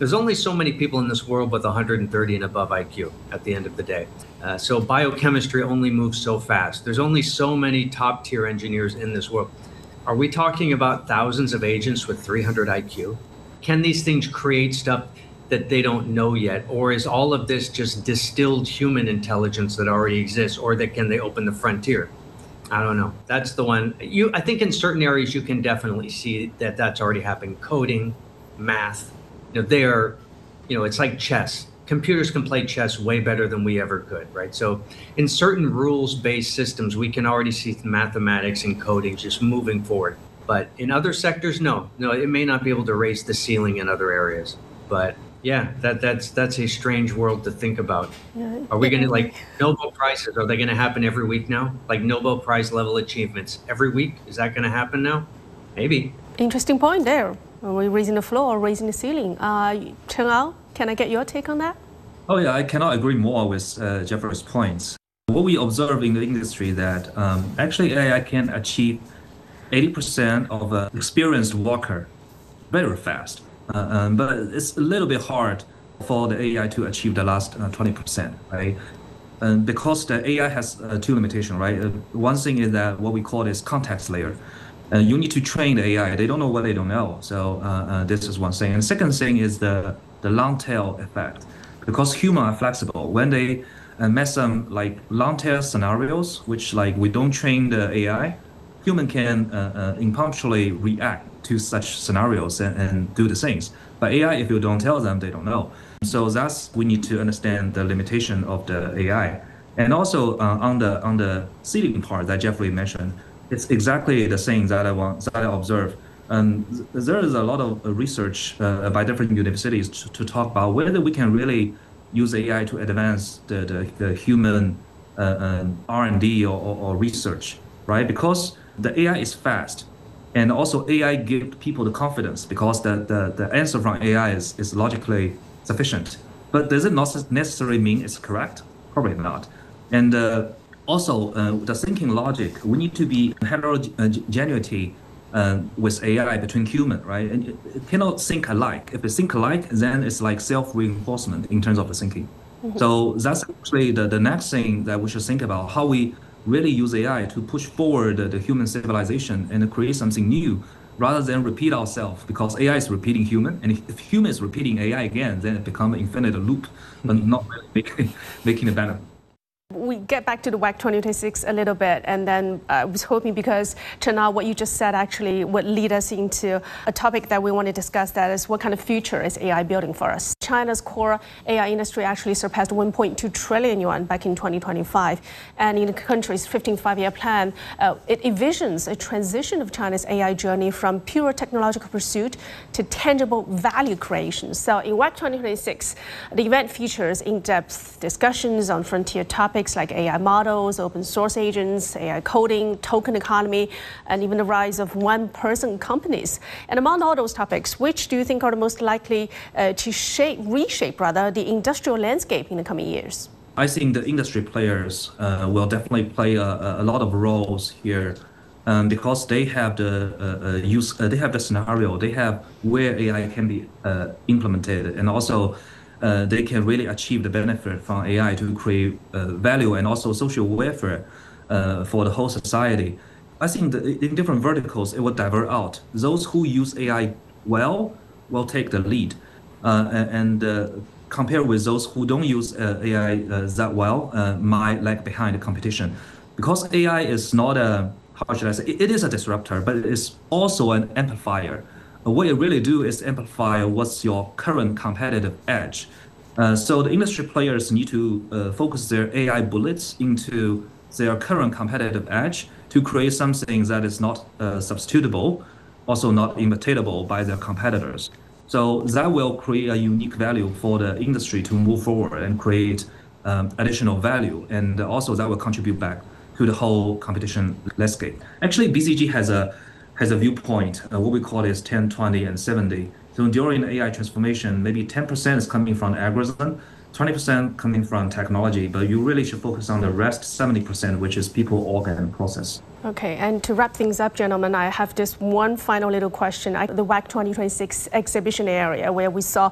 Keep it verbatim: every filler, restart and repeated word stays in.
There's only so many people in this world with one hundred thirty and above I Q at the end of the day. Uh, so biochemistry only moves so fast. There's only so many top tier engineers in this world. Are we talking about thousands of agents with three hundred I Q? Can these things create stuff that they don't know yet? Or is all of this just distilled human intelligence that already exists? Or that can they open the frontier? I don't know. That's the one. You, I think in certain areas you can definitely see that that's already happening. Coding, math, you know, they are, you know, it's like chess. Computers can play chess way better than we ever could, right? So in certain rules-based systems, we can already see mathematics and coding just moving forward. But in other sectors, no. No, it may not be able to raise the ceiling in other areas. But yeah, that that's that's a strange world to think about. Yeah. Are we going to, like, Nobel Prizes, are they going to happen every week now? Like Nobel Prize level achievements every week? Is that going to happen now? Maybe. Interesting point there. Are we raising the floor or raising the ceiling? Uh, Chen Ao, can I get your take on that? Oh yeah, I cannot agree more with uh, Jeffrey's points. What we observe in the industry that um, actually A I can achieve eighty percent of an experienced worker very fast. Uh, um, but it's a little bit hard for the A I to achieve the last uh, twenty percent, right? And because the A I has uh, two limitations, right? Uh, one thing is that what we call is context layer. Uh, you need to train the A I. They don't know what they don't know. So uh, uh, this is one thing. And the second thing is the, the long tail effect. Because humans are flexible. When they uh, make some like long tail scenarios, which like we don't train the A I, human can uh, uh, impromptually react to such scenarios and, and do the things. But A I, if you don't tell them, they don't know. So that's, we need to understand the limitation of the A I. And also uh, on the on the ceiling part that Jeffrey mentioned, it's exactly the same that I want that I observe. And there is a lot of research uh, by different universities to, to talk about whether we can really use A I to advance the, the, the human uh, uh, R and D or, or, or research, right? Because the A I is fast. And also A I gives people the confidence because the, the, the answer from A I is, is logically sufficient. But does it not necessarily mean it's correct? Probably not. And uh, also uh, the thinking logic, we need to be heterogeneity uh, with A I between human, right? And it, it cannot think alike. If it think alike, then it's like self-reinforcement in terms of the thinking. Mm-hmm. So that's actually the, the next thing that we should think about, how we really use A I to push forward the human civilization and create something new rather than repeat ourselves, because A I is repeating human, and if, if human is repeating A I again, then it becomes an infinite loop, but not really making, making a benefit. We get back to the W A C twenty twenty-six a little bit, and then uh, I was hoping, because Chen Ao, what you just said actually would lead us into a topic that we want to discuss, that is what kind of future is A I building for us. China's core A I industry actually surpassed one point two trillion yuan back in twenty twenty-five, and in the country's fifteenth five-year plan, uh, it envisions a transition of China's A I journey from pure technological pursuit to tangible value creation. So in W A C twenty twenty-six, the event features in-depth discussions on frontier topics like A I models, open source agents, A I coding, token economy, and even the rise of one-person companies. And among all those topics, which do you think are the most likely uh, to shape, reshape rather, the industrial landscape in the coming years? I think the industry players uh, will definitely play a, a lot of roles here, um, because they have the uh, uh, use, uh, they have the scenario, they have where A I can be uh, implemented, and also Uh, they can really achieve the benefit from A I to create uh, value and also social welfare uh, for the whole society. I think that in different verticals, it will divert out. Those who use A I well will take the lead, uh, and uh, compared with those who don't use uh, A I uh, that well, uh, might lag behind the competition. Because A I is not a, how should I say, it, it is a disruptor, but it is also an amplifier. What it really do is amplify what's your current competitive edge. Uh, so the industry players need to uh, focus their A I bullets into their current competitive edge to create something that is not uh, substitutable, also not imitatable by their competitors. So that will create a unique value for the industry to move forward and create um, additional value. And also that will contribute back to the whole competition landscape. Actually, B C G has a has a viewpoint, uh, what we call is ten, twenty, and seventy. So during the A I transformation, maybe ten percent is coming from algorithm, twenty percent coming from technology, but you really should focus on the rest seventy percent, which is people, organ, and process. Okay, and to wrap things up, gentlemen, I have just one final little question. I, the W A C twenty twenty-six exhibition area, where we saw